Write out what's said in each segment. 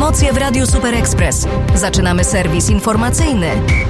Emocje w Radiu Super Express. Zaczynamy serwis informacyjny.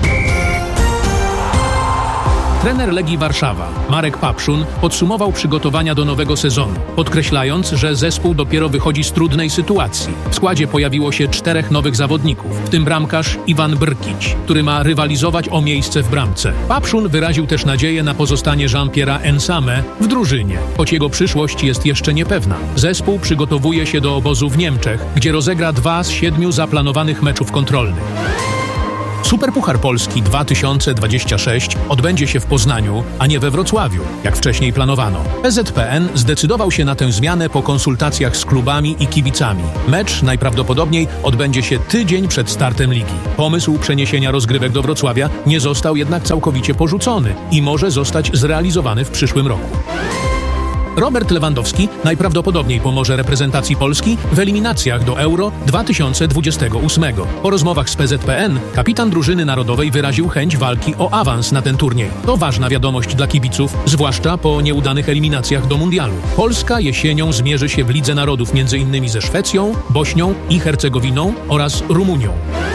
Trener Legii Warszawa, Marek Papszun, podsumował przygotowania do nowego sezonu, podkreślając, że zespół dopiero wychodzi z trudnej sytuacji. W składzie pojawiło się 4 nowych zawodników, w tym bramkarz Iwan Brkić, który ma rywalizować o miejsce w bramce. Papszun wyraził też nadzieję na pozostanie Jean-Pierre'a Ensame w drużynie, choć jego przyszłość jest jeszcze niepewna. Zespół przygotowuje się do obozu w Niemczech, gdzie rozegra 2 z 7 zaplanowanych meczów kontrolnych. Superpuchar Polski 2026 odbędzie się w Poznaniu, a nie we Wrocławiu, jak wcześniej planowano. PZPN zdecydował się na tę zmianę po konsultacjach z klubami i kibicami. Mecz najprawdopodobniej odbędzie się tydzień przed startem ligi. Pomysł przeniesienia rozgrywek do Wrocławia nie został jednak całkowicie porzucony i może zostać zrealizowany w przyszłym roku. Robert Lewandowski najprawdopodobniej pomoże reprezentacji Polski w eliminacjach do Euro 2028. Po rozmowach z PZPN kapitan drużyny narodowej wyraził chęć walki o awans na ten turniej. To ważna wiadomość dla kibiców, zwłaszcza po nieudanych eliminacjach do mundialu. Polska jesienią zmierzy się w Lidze Narodów m.in. ze Szwecją, Bośnią i Hercegowiną oraz Rumunią.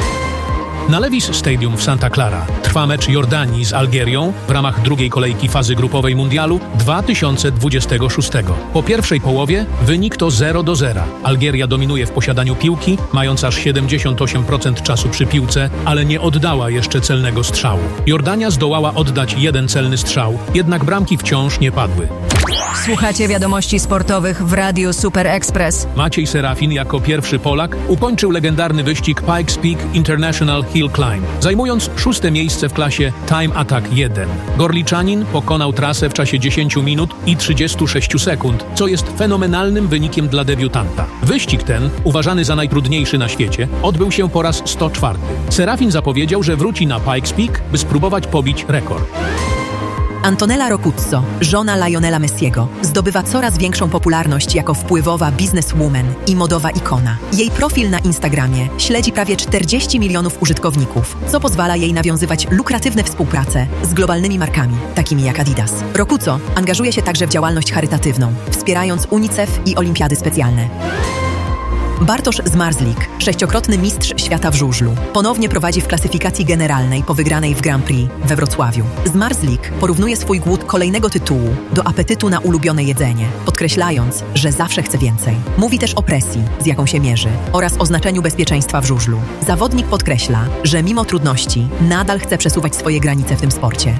Na Levis Stadium w Santa Clara trwa mecz Jordanii z Algierią w ramach drugiej kolejki fazy grupowej mundialu 2026. Po pierwszej połowie wynik to 0-0. Algieria dominuje w posiadaniu piłki, mając aż 78% czasu przy piłce, ale nie oddała jeszcze celnego strzału. Jordania zdołała oddać 1 celny strzał, jednak bramki wciąż nie padły. Słuchacie wiadomości sportowych w Radiu Super Express. Maciej Serafin jako pierwszy Polak ukończył legendarny wyścig Pikes Peak International Hill Climb, zajmując 6. miejsce w klasie Time Attack 1. Gorliczanin pokonał trasę w czasie 10 minut i 36 sekund, co jest fenomenalnym wynikiem dla debiutanta. Wyścig ten, uważany za najtrudniejszy na świecie, odbył się po raz 104. Serafin zapowiedział, że wróci na Pikes Peak, by spróbować pobić rekord. Antonella Rocuzzo, żona Lionela Messiego, zdobywa coraz większą popularność jako wpływowa bizneswoman i modowa ikona. Jej profil na Instagramie śledzi prawie 40 milionów użytkowników, co pozwala jej nawiązywać lukratywne współprace z globalnymi markami, takimi jak Adidas. Rocuzzo angażuje się także w działalność charytatywną, wspierając UNICEF i olimpiady specjalne. Bartosz Zmarzlik, 6-krotny mistrz świata w żużlu, ponownie prowadzi w klasyfikacji generalnej po wygranej w Grand Prix we Wrocławiu. Zmarzlik porównuje swój głód kolejnego tytułu do apetytu na ulubione jedzenie, podkreślając, że zawsze chce więcej. Mówi też o presji, z jaką się mierzy, oraz o znaczeniu bezpieczeństwa w żużlu. Zawodnik podkreśla, że mimo trudności nadal chce przesuwać swoje granice w tym sporcie.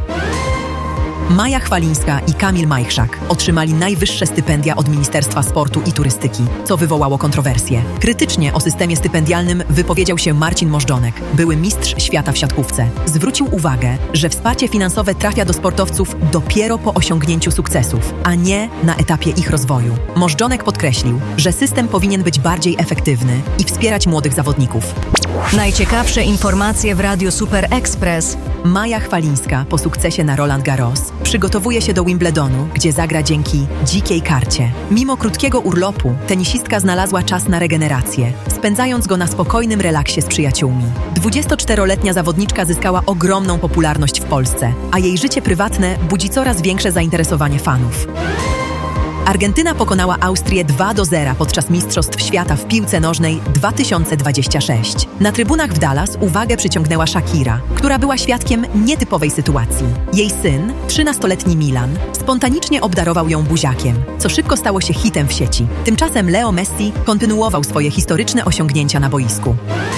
Maja Chwalińska i Kamil Majchrzak otrzymali najwyższe stypendia od Ministerstwa Sportu i Turystyki, co wywołało kontrowersje. Krytycznie o systemie stypendialnym wypowiedział się Marcin Możdżonek, były mistrz świata w siatkówce. Zwrócił uwagę, że wsparcie finansowe trafia do sportowców dopiero po osiągnięciu sukcesów, a nie na etapie ich rozwoju. Możdżonek podkreślił, że system powinien być bardziej efektywny i wspierać młodych zawodników. Najciekawsze informacje w Radiu Super Express. Maja Chwalińska po sukcesie na Roland Garros przygotowuje się do Wimbledonu, gdzie zagra dzięki dzikiej karcie. Mimo krótkiego urlopu, tenisistka znalazła czas na regenerację, spędzając go na spokojnym relaksie z przyjaciółmi. 24-letnia zawodniczka zyskała ogromną popularność w Polsce, a jej życie prywatne budzi coraz większe zainteresowanie fanów. Argentyna pokonała Austrię 2-0 podczas Mistrzostw Świata w piłce nożnej 2026. Na trybunach w Dallas uwagę przyciągnęła Shakira, która była świadkiem nietypowej sytuacji. Jej syn, 13-letni Milan, spontanicznie obdarował ją buziakiem, co szybko stało się hitem w sieci. Tymczasem Leo Messi kontynuował swoje historyczne osiągnięcia na boisku.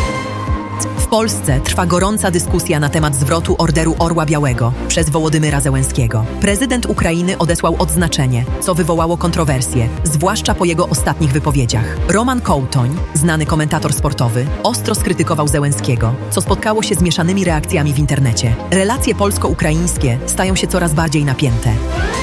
W Polsce trwa gorąca dyskusja na temat zwrotu Orderu Orła Białego przez Wołodymyra Zełenskiego. Prezydent Ukrainy odesłał odznaczenie, co wywołało kontrowersje, zwłaszcza po jego ostatnich wypowiedziach. Roman Kołtoń, znany komentator sportowy, ostro skrytykował Zełenskiego, co spotkało się z mieszanymi reakcjami w internecie. Relacje polsko-ukraińskie stają się coraz bardziej napięte.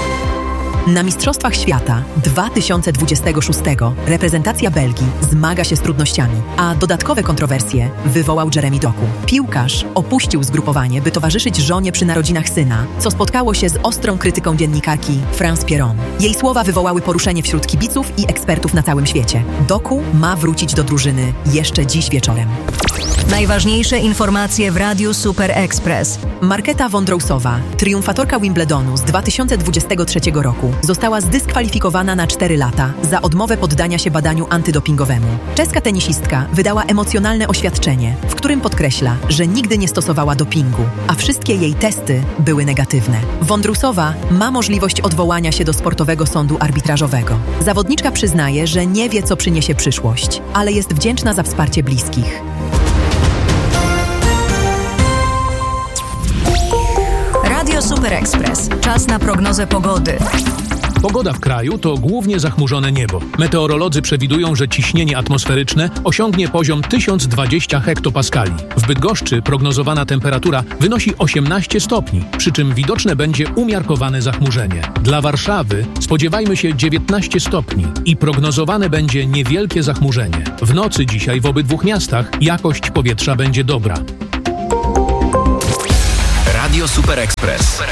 Na Mistrzostwach Świata 2026 reprezentacja Belgii zmaga się z trudnościami, a dodatkowe kontrowersje wywołał Jeremy Doku. Piłkarz opuścił zgrupowanie, by towarzyszyć żonie przy narodzinach syna, co spotkało się z ostrą krytyką dziennikarki France Pierron. Jej słowa wywołały poruszenie wśród kibiców i ekspertów na całym świecie. Doku ma wrócić do drużyny jeszcze dziś wieczorem. Najważniejsze informacje w Radiu Super Express. Marketa Wondrousowa, triumfatorka Wimbledonu z 2023 roku, roku została zdyskwalifikowana na 4 lata za odmowę poddania się badaniu antydopingowemu. Czeska tenisistka wydała emocjonalne oświadczenie, w którym podkreśla, że nigdy nie stosowała dopingu, a wszystkie jej testy były negatywne. Wondrusowa ma możliwość odwołania się do sportowego sądu arbitrażowego. Zawodniczka przyznaje, że nie wie, co przyniesie przyszłość, ale jest wdzięczna za wsparcie bliskich. Radio Super Express. Czas na prognozę pogody. Pogoda w kraju to głównie zachmurzone niebo. Meteorolodzy przewidują, że ciśnienie atmosferyczne osiągnie poziom 1020 hektopaskali. W Bydgoszczy prognozowana temperatura wynosi 18 stopni, przy czym widoczne będzie umiarkowane zachmurzenie. Dla Warszawy spodziewajmy się 19 stopni i prognozowane będzie niewielkie zachmurzenie. W nocy dzisiaj w obydwu miastach jakość powietrza będzie dobra. Radio Super Express.